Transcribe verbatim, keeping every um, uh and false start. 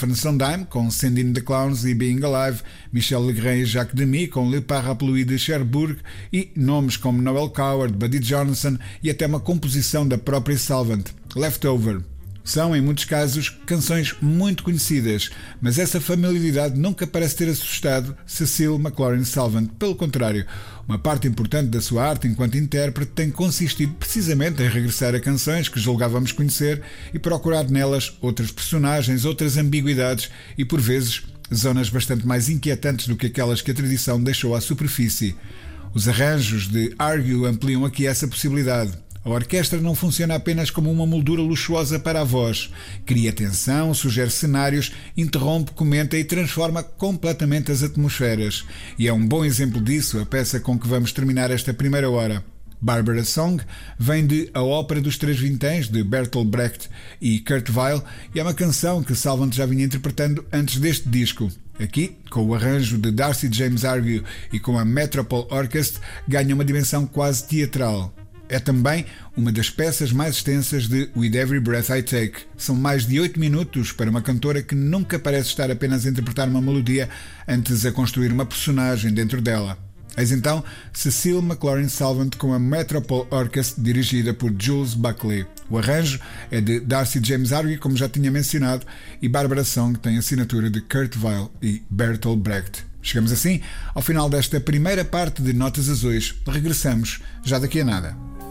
Stephen Sondheim com Sending the Clowns e Being Alive, Michel Legrand e Jacques Demy com Le Parapluie de Cherbourg e nomes como Noel Coward, Buddy Johnson e até uma composição da própria Salvant, Leftover. São, em muitos casos, canções muito conhecidas, mas essa familiaridade nunca parece ter assustado Cecil McLaurin Salvant. Pelo contrário, uma parte importante da sua arte enquanto intérprete tem consistido precisamente em regressar a canções que julgávamos conhecer e procurar nelas outras personagens, outras ambiguidades e, por vezes, zonas bastante mais inquietantes do que aquelas que a tradição deixou à superfície. Os arranjos de Argue ampliam aqui essa possibilidade. A orquestra não funciona apenas como uma moldura luxuosa para a voz. Cria tensão, sugere cenários, interrompe, comenta e transforma completamente as atmosferas. E é um bom exemplo disso a peça com que vamos terminar esta primeira hora. Barbara Song vem de A Ópera dos Três Vinténs, de Bertolt Brecht e Kurt Weill, e é uma canção que Salvant já vinha interpretando antes deste disco. Aqui, com o arranjo de Darcy James Argue e com a Metropole Orchestra, ganha uma dimensão quase teatral. É também uma das peças mais extensas de With Every Breath I Take. São mais de oito minutos para uma cantora que nunca parece estar apenas a interpretar uma melodia, antes a construir uma personagem dentro dela. Eis então Cecil McLaurin Salvant com a Metropole Orchestra, dirigida por Jules Buckley. O arranjo é de Darcy James Argue, como já tinha mencionado, e Barbara Song tem a assinatura de Kurt Weill e Bertolt Brecht. Chegamos assim ao final desta primeira parte de Notas Azuis. Regressamos já daqui a nada.